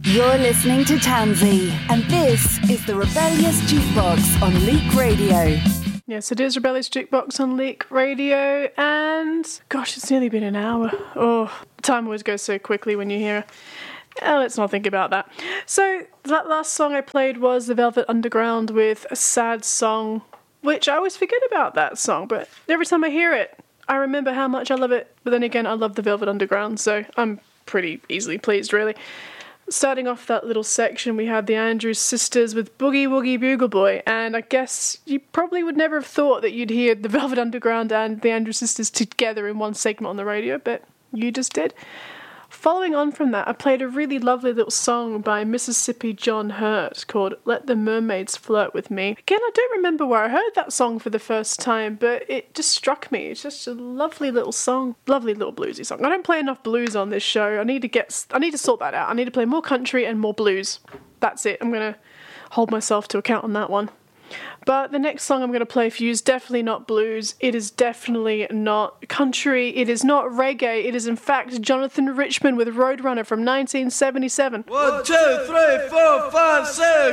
You're listening to Tansy, and this is the Rebellious Jukebox on Leak Radio. Yes, it is Rebellious Jukebox on Leak Radio, and gosh, it's nearly been an hour. Oh, time always goes so quickly when you hear. Let's not think about that. So, that last song I played was The Velvet Underground with A Sad Song, which I always forget about that song, but every time I hear it, I remember how much I love it. But then again, I love The Velvet Underground, so I'm pretty easily pleased, really. Starting off that little section, we had the Andrews Sisters with Boogie Woogie Bugle Boy, and I guess you probably would never have thought that you'd hear the Velvet Underground and the Andrews Sisters together in one segment on the radio, but you just did. Following on from that, I played a really lovely little song by Mississippi John Hurt called Let the Mermaids Flirt With Me. Again, I don't remember where I heard that song for the first time, but it just struck me. It's just a lovely little song. Lovely little bluesy song. I don't play enough blues on this show. I need to sort that out. I need to play more country and more blues. That's it. I'm going to hold myself to account on that one. But the next song I'm going to play for you is definitely not blues. It is definitely not country. It is not reggae. It is, in fact, Jonathan Richman with Roadrunner from 1977. 1, 2, 3, 4, 5, 6.